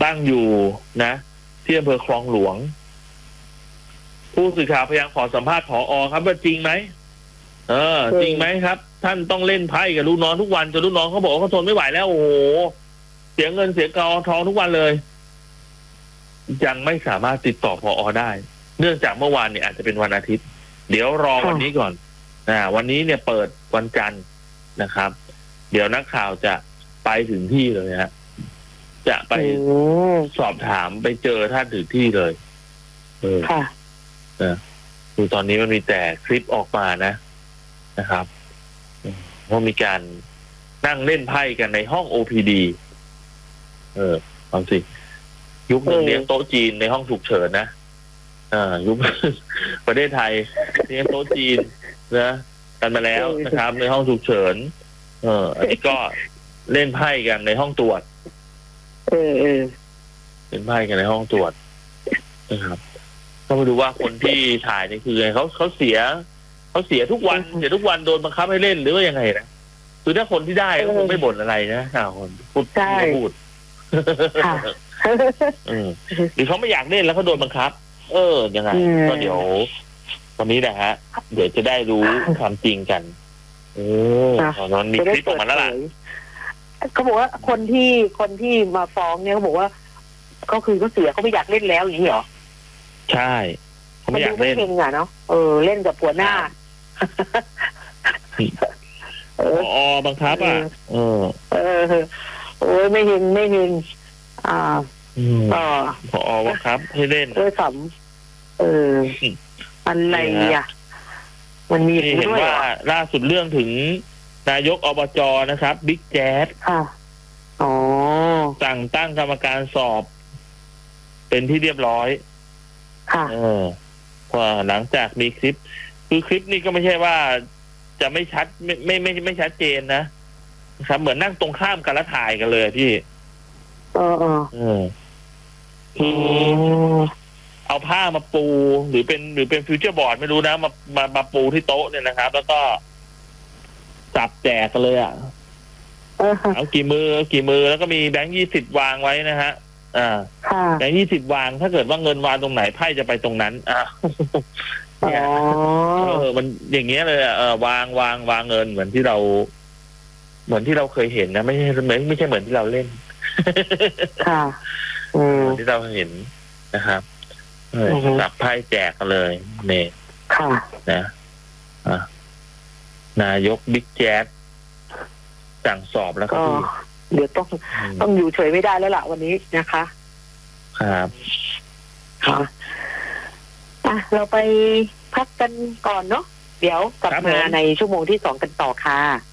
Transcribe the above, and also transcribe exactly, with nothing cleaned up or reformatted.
ตั้งอยู่นะที่อำเภอคลองหลวงผู้สื่อข่าวพยายามขอสัมภาษณ์ผอ.ครับว่าจริงไหมเออจริงไหมครับท่านต้องเล่นไพ่กับลูกน้องทุกวันจนลูกน้องเขาบอกว่าเขาทนไม่ไหวแล้วโอ้โหเสียเงินเสียกอทองทุกวันเลยยังไม่สามารถติดต่อผอ.ได้เนื่องจากเมื่อวานเนี่ยอาจจะเป็นวันอาทิตย์เดี๋ยวรอวันนี้ก่อนอ่าวันนี้เนี่ยเปิดวันจันทร์นะครับเดี๋ยวนักข่าวจะไปถึงที่เลยฮะจะไปสอบถามไปเจอท่านถึงที่เลยเออค่ะเออคือตอนนี้มันมีแต่คลิปออกมานะนะครับว่ามีการนั่งเล่นไพ่กันในห้อง โอ พี ดี เออเอาสิยุคหนึ่งเลี้ยงโต๊ะจีนในห้องฉุกเฉินนะอ่ายุค ประเทศไทยเลี้ยงโต๊ะจีนนะกันมาแล้วนะครับในห้องฉุกเฉินเอออันนี้ก็เล่นไพ่กันในห้องตรวจเออเออเล่นไพ่กันในห้องตรวจนะครับต้องมาดูว่าคนที่ถ่ายนี่คือไงเขาเขาเสียเขาเสียทุกวันเสียทุกวันโดนบังคับให้เล่นหรือว่ายังไงนะคือถ้าคนที่ได้ก็คงไม่บ่นอะไรนะอ้าวคนพูดพูดหรือเขาไม่อยากเล่นแล้วเขาโดนบังคับเออยังไงก็เดี๋ยววันนี้นะฮะเดี๋ยวจะได้รู้ความจริงกันเออตอนนี้มีคลิปออกมาแล้วล่ะเขาบอกว่าคนที่คนที่มาฟ้องเนี่ยเขาบอกว่าก็คือเขาเสียเขาไม่อยากเล่นแล้วอย่างนี้เหรอใช่เขาไม่อยากเล่นเล่นอ่ะเนาะเออเล่นกับหัวหน้าอ๋อบังคับอ่ะเออเออโอ้ยไม่เห็นไม่เห็นอ่าอ๋อพอบังคับให้เล่นเออสำเอออะไรอ่ะมันมีเห็นว่าล่าสุดเรื่องถึงนายกอบจ.นะครับบิ๊กแจ๊สค่ะอ๋อสั่งตั้งกรรมการสอบเป็นที่เรียบร้อยค่ะเออพอหลังจากมีคลิปคือคลิปนี้ก็ไม่ใช่ว่าจะไม่ชัดไม่ไม่ไม่ไม่ชัดเจนนะครับเหมือนนั่งตรงข้ามกันแล้วถ่ายกันเลยพี่เออเออคือเอาผ้ามาปูหรือเป็นหรือเป็นฟิวเจอร์บอร์ดไม่รู้นะมามามาปูที่โต๊ะเนี่ยนะครับแล้วก็จับแจกกันเลยอ่ะเอากี่มือกี่มือแล้วก็มีแบงค์ยี่สิบวางไว้นะฮะอ่าแบงค์ยี่สิบวางถ้าเกิดว่าเงินวางตรงไหนไพ่จะไปตรงนั้นอ่าเนี่ยเออมันอย่างเงี้ยเลยอ่ะวางวางวางเงินเหมือนที่เรา เหมือนที่เราเคยเห็นนะไม่ใช่ไม่ไม่ใช่เหมือนที่เราเล่นค่ะเหมือนที่เราเห็นนะครับจับไพ่แจกกันเลยเนี่ยค่ะนะอ่ะนายกบิ๊กแจ๊สสั่งสอบแล้วก็เดี๋ยวต้องต้องอยู่เฉยไม่ได้แล้วล่ะวันนี้นะคะครับค่ะอ่ะเราไปพักกันก่อนเนาะเดี๋ยวกลับมาในชั่วโมงที่สองกันต่อค่ะ